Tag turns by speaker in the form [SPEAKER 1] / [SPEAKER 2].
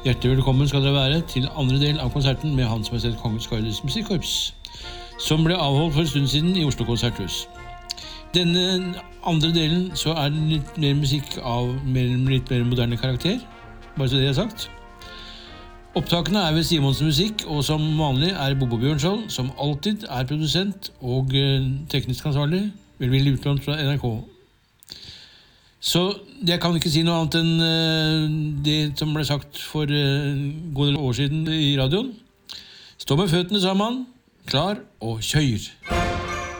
[SPEAKER 1] Hjertelig velkommen skal dere være til andre del av konserten med Hans Majestet Kongens Gardes Musikkorps, som ble avholdt for en stund siden i Oslo Konserthus. Denne andre delen så det litt mer musikk av litt mer moderne karakter, bare så det sagt. Opptakene ved Simonsens Musikk, og som vanlig Bobo Bjørnskjold, som alltid produsent og teknisk ansvarlig, velvillig utlånt fra NRK. Så jeg kan ikke si noe annet enn det som ble sagt for gode år siden i radioen. Stå med føttene sammen, klar og kjør!